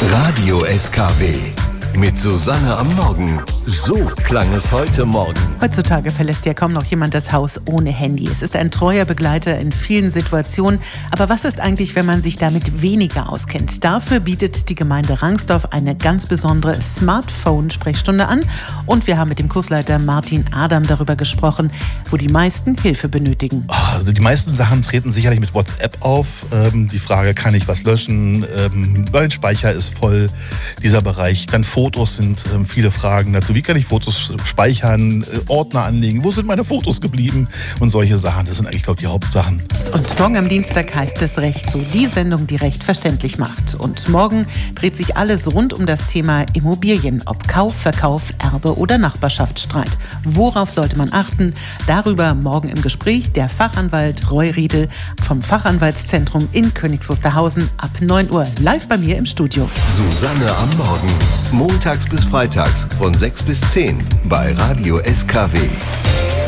Radio SKW. Mit Susanne am Morgen. So klang es heute Morgen. Heutzutage verlässt ja kaum noch jemand das Haus ohne Handy. Es ist ein treuer Begleiter in vielen Situationen. Aber was ist eigentlich, wenn man sich damit weniger auskennt? Dafür bietet die Gemeinde Rangsdorf eine ganz besondere Smartphone-Sprechstunde an. Und wir haben mit dem Kursleiter Martin Adam darüber gesprochen, wo die meisten Hilfe benötigen. Also die meisten Sachen treten sicherlich mit WhatsApp auf. Die Frage, kann ich was löschen? Mein Speicher ist voll, dieser Bereich. Dann Fotos sind viele Fragen dazu. Wie kann ich Fotos speichern, Ordner anlegen? Wo sind meine Fotos geblieben? Und solche Sachen, das sind eigentlich, glaube ich, die Hauptsachen. Und morgen am Dienstag heißt es Recht so, die Sendung, die Recht verständlich macht. Und morgen dreht sich alles rund um das Thema Immobilien, ob Kauf, Verkauf, Erbe oder Nachbarschaftsstreit. Worauf sollte man achten? Darüber morgen im Gespräch der Fachanwalt Roy Riedel vom Fachanwaltszentrum in Königs Wusterhausen ab 9 Uhr live bei mir im Studio. Susanne am Morgen. Montags bis freitags von 6 bis 10 bei Radio SKW.